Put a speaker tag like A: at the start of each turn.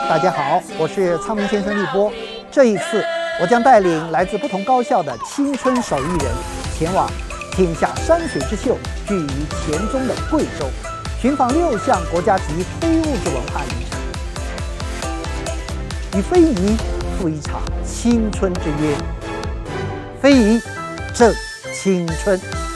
A: 大家好，我是苍明先生立波。这一次，我将带领来自不同高校的青春手艺人，前往天下山水之秀居于黔中的贵州，寻访6项国家级非物质文化遗产，与非遗赴一场青春之约。非遗正青春。